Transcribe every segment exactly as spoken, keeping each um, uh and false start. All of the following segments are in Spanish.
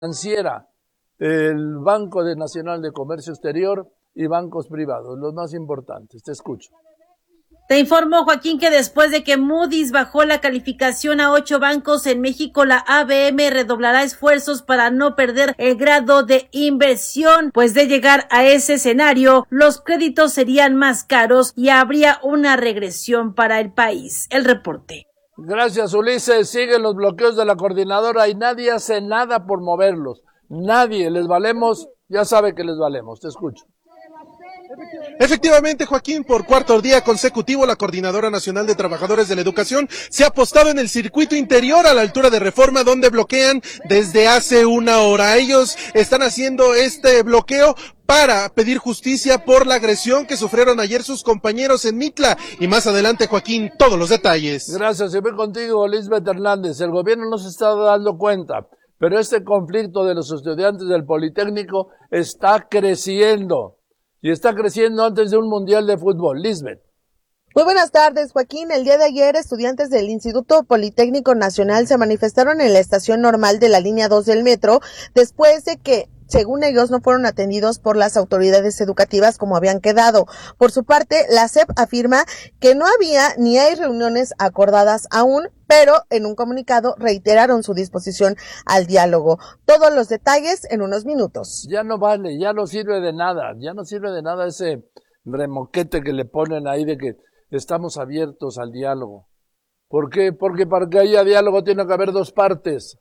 financiera, el Banco de Nacional de Comercio Exterior y bancos privados, los más importantes. Te escucho. Te informo, Joaquín, que después de que Moody's bajó la calificación a ocho bancos en México, la A B M redoblará esfuerzos para no perder el grado de inversión, pues de llegar a ese escenario, los créditos serían más caros y habría una regresión para el país. El reporte. Gracias, Ulises. Siguen los bloqueos de la coordinadora y nadie hace nada por moverlos. Nadie. Les valemos, ya sabe que les valemos. Te escucho. Efectivamente, Joaquín, por cuarto día consecutivo, la Coordinadora Nacional de Trabajadores de la Educación se ha apostado en el circuito interior a la altura de Reforma, donde bloquean desde hace una hora. Ellos están haciendo este bloqueo para pedir justicia por la agresión que sufrieron ayer sus compañeros en Mitla. Y más adelante, Joaquín, todos los detalles. Gracias, y voy contigo, Lisbeth Hernández. El gobierno no se está dando cuenta, pero este conflicto de los estudiantes del Politécnico está creciendo. Y está creciendo antes de un mundial de fútbol. Lisbeth. Muy buenas tardes, Joaquín. El día de ayer, estudiantes del Instituto Politécnico Nacional se manifestaron en la estación normal de la línea dos del metro después de que, según ellos, no fueron atendidos por las autoridades educativas como habían quedado. Por su parte, la S E P afirma que no había ni hay reuniones acordadas aún, pero en un comunicado reiteraron su disposición al diálogo. Todos los detalles en unos minutos. Ya no vale, ya no sirve de nada, ya no sirve de nada ese remoquete que le ponen ahí de que estamos abiertos al diálogo. ¿Por qué? Porque para que haya diálogo tiene que haber dos partes.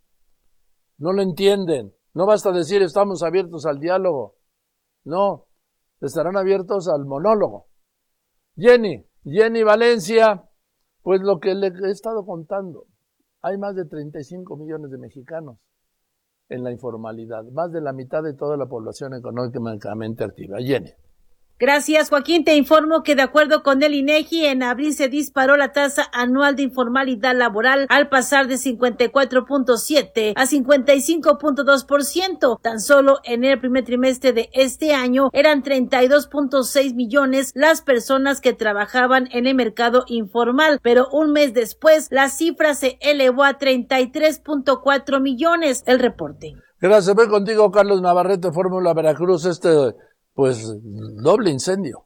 No lo entienden. No basta decir estamos abiertos al diálogo. No, estarán abiertos al monólogo. Jenny, Jenny Valencia, pues lo que le he estado contando. Hay más de treinta y cinco millones de mexicanos en la informalidad, más de la mitad de toda la población económicamente activa. Jenny. Gracias, Joaquín. Te informo que de acuerdo con el INEGI, en abril se disparó la tasa anual de informalidad laboral al pasar de cincuenta y cuatro punto siete a cincuenta y cinco punto dos por ciento. Tan solo en el primer trimestre de este año eran treinta y dos punto seis millones las personas que trabajaban en el mercado informal, pero un mes después la cifra se elevó a treinta y tres punto cuatro millones. El reporte. Gracias. Voy contigo, Carlos Navarrete, Fórmula Veracruz. Este Pues doble incendio.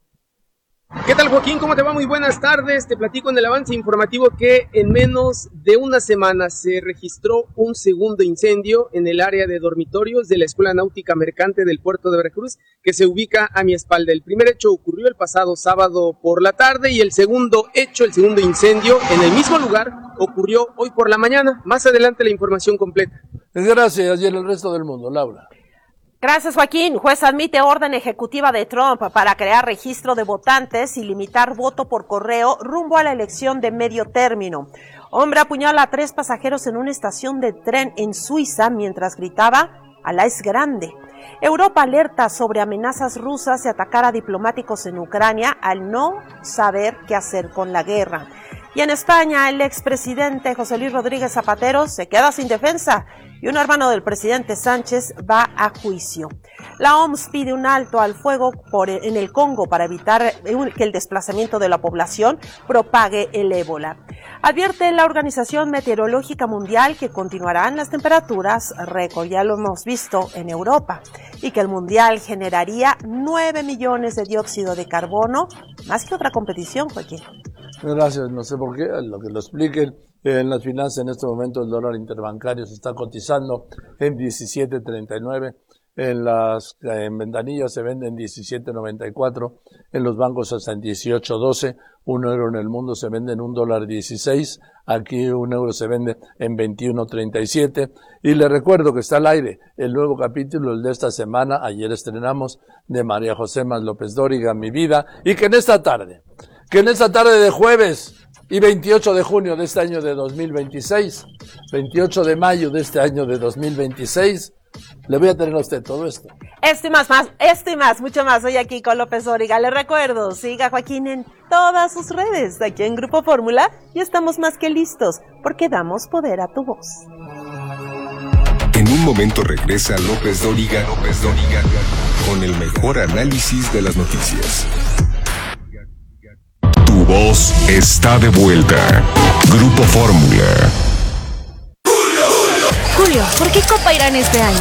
¿Qué tal, Joaquín? ¿Cómo te va? Muy buenas tardes. Te platico en el avance informativo que en menos de una semana se registró un segundo incendio en el área de dormitorios de la Escuela Náutica Mercante del Puerto de Veracruz, que se ubica a mi espalda. El primer hecho ocurrió el pasado sábado por la tarde y el segundo hecho, el segundo incendio en el mismo lugar, ocurrió hoy por la mañana. Más adelante la información completa. Gracias, y en el resto del mundo, Laura. Gracias, Joaquín. Juez admite orden ejecutiva de Trump para crear registro de votantes y limitar voto por correo rumbo a la elección de medio término. Hombre apuñala a tres pasajeros en una estación de tren en Suiza mientras gritaba "Alá es grande". Europa alerta sobre amenazas rusas de atacar a diplomáticos en Ucrania al no saber qué hacer con la guerra. Y en España, el expresidente José Luis Rodríguez Zapatero se queda sin defensa y un hermano del presidente Sánchez va a juicio. La O M S pide un alto al fuego por, en el Congo para evitar que el desplazamiento de la población propague el ébola. Advierte la Organización Meteorológica Mundial que continuarán las temperaturas récord, ya lo hemos visto en Europa, y que el mundial generaría nueve millones de dióxido de carbono, más que otra competición, Joaquín. Gracias, no sé por qué, lo que lo expliquen. En las finanzas en este momento el dólar interbancario se está cotizando en diecisiete treinta y nueve, en las en ventanillas se vende en diecisiete noventa y cuatro, en los bancos hasta en dieciocho doce, un euro en el mundo se vende en un dólar dieciséis, aquí un euro se vende en veintiuno treinta y siete, y le recuerdo que está al aire el nuevo capítulo, el de esta semana, ayer estrenamos, de María José Más López Dóriga, Mi Vida, y que en esta tarde, que en esta tarde de jueves y veintiocho de junio de este año de dos mil veintiséis, veintiocho de mayo de este año de dos mil veintiséis, le voy a tener a usted todo esto. Esto y más, más, esto y más, mucho más. Soy aquí con López Dóriga. Le recuerdo, siga a Joaquín en todas sus redes, aquí en Grupo Fórmula, y estamos más que listos, porque damos poder a tu voz. En un momento regresa López Dóriga, López Dóriga, con el mejor análisis de las noticias. Tu voz está de vuelta. Grupo Fórmula. Julio, ¿por qué Copa Irán este año?